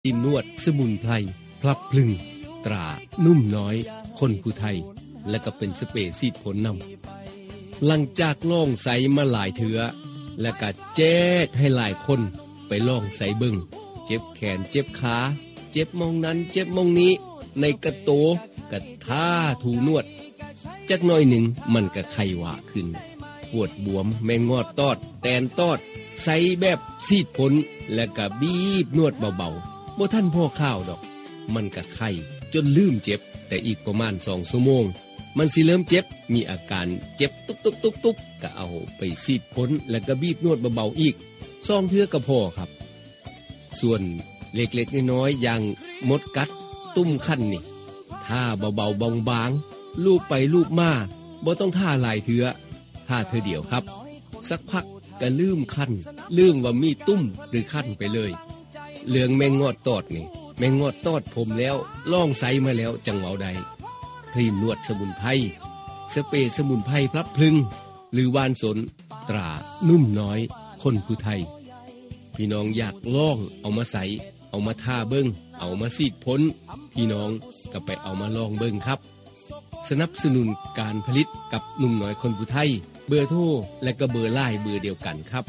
ครีมนวดสมุนไพรพลับพลึงตรานุ่มน้อยคนผู้ไทยและก็เป็นสเปรย์ฉีดผลนำหลังจากลองใส่มาหลายเถือและก็แจกให้หลายคนไปลองใส่เบิ่งเจ็บแขนเจ็บขาเจ็บมองนั้นเจ็บมองนี้ในกระโตกระท่าถูนวดจักหน่อยหนึ่งมันก็ไข้หวาขึ้นปวดบวมแมงงอดตอดแตนตอดใส่แบบซีดผลและก็บีบนวดเบาๆบ่ท่านพ่อข้าวดอกมันก็ไข้จนลืมเจ็บแต่อีกประมาณ2 ชั่วโมงมันสิเริ่มเจ็บมีอาการเจ็บตุบๆๆๆก็เอาไปซีดผลแล้วก็บีบนวดเบาๆอีก2 เทื่อก็พอครับส่วนเล็กๆน้อยๆอย่างมดกัดตุ้มคันนี่ท่าเบาๆบางๆลูบไปลูบมาบ่ต้องท่าหลายเทื่อท่าเทื่อเดียวครับสักพักก็ลืมคันลืมว่ามีตุ้มหรือคันไปเลยเรื่องแมงงอดตอดนี่แมงงอดตอดผมแล้วลองใส่มาแล้วจังเว้าใดครีมนวดสมุนไพรสเปรย์สมุนไพรพลับพลึงหรือวานสนตรานุ่มน้อยคนผู้ไทยพี่น้องอยากลองเอามาใส่เอามาทาเบิ่งเอามาซีดพ้นพี่น้องก็ไปเอามาลองเบิ่งครับสนับสนุนการผลิตกับหนุ่มน้อยคนผู้ไทยเบอร์โทรและก็เบอร์ไลน์เบอร์เดียวกันครับ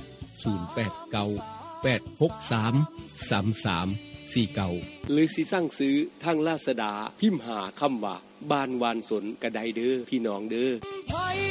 0898633349หรือสิสั่งซื้อทางลาซาด้าพิมพ์หาคำว่าบ้านวานสนก็ได้เด้อพี่น้องเด้อ